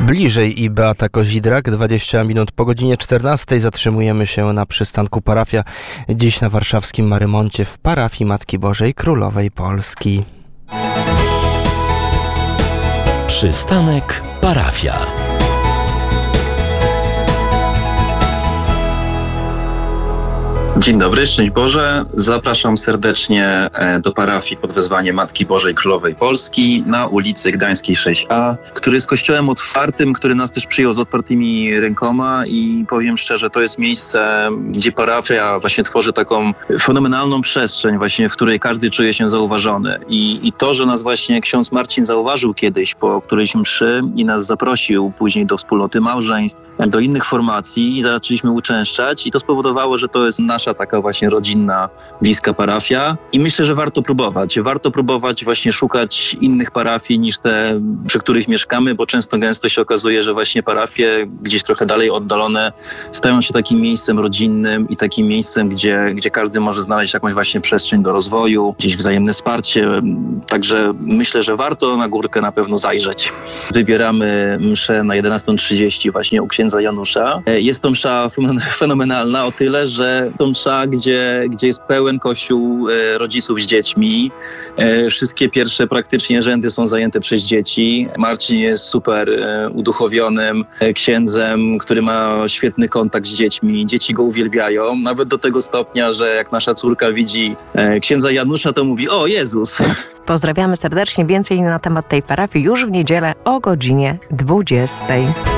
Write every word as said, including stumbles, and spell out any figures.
Bliżej i Beata Kozidrak, dwadzieścia minut po godzinie czternastej zatrzymujemy się na przystanku Parafia, dziś na warszawskim Marymoncie w parafii Matki Bożej Królowej Polski. Przystanek Parafia. Dzień dobry, szczęść Boże. Zapraszam serdecznie do parafii pod wezwaniem Matki Bożej Królowej Polski na ulicy Gdańskiej sześć a, który jest kościołem otwartym, który nas też przyjął z otwartymi rękoma i powiem szczerze, to jest miejsce, gdzie parafia właśnie tworzy taką fenomenalną przestrzeń, właśnie w której każdy czuje się zauważony. I, i to, że nas właśnie ksiądz Marcin zauważył kiedyś po którejś mszy i nas zaprosił później do wspólnoty małżeństw, do innych formacji i zaczęliśmy uczęszczać i to spowodowało, że to jest nasza taka właśnie rodzinna, bliska parafia i myślę, że warto próbować. Warto próbować właśnie szukać innych parafii niż te, przy których mieszkamy, bo często gęsto się okazuje, że właśnie parafie gdzieś trochę dalej oddalone stają się takim miejscem rodzinnym i takim miejscem, gdzie, gdzie każdy może znaleźć jakąś właśnie przestrzeń do rozwoju, gdzieś wzajemne wsparcie. Także myślę, że warto na górkę na pewno zajrzeć. Wybieramy mszę na jedenastą trzydzieści właśnie u księdza Janusza. Jest to msza fenomenalna o tyle, że to msza, gdzie, gdzie jest pełen kościół e, rodziców z dziećmi. E, wszystkie pierwsze praktycznie rzędy są zajęte przez dzieci. Marcin jest super e, uduchowionym e, księdzem, który ma świetny kontakt z dziećmi. Dzieci go uwielbiają, nawet do tego stopnia, że jak nasza córka widzi e, księdza Janusza, to mówi: o Jezus! Pozdrawiamy serdecznie. Więcej na temat tej parafii już w niedzielę o godzinie dwudziestej.